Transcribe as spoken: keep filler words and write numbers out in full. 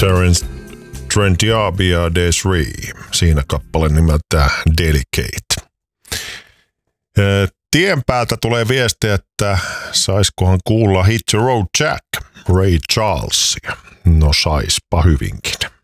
Terence Trent D'Arby ja Desiree. Siinä kappale nimeltä Delicate. Tien päältä tulee viestiä, että saiskohan kuulla Hit the Road Jack, Ray Charlesia. No saispa hyvinkin.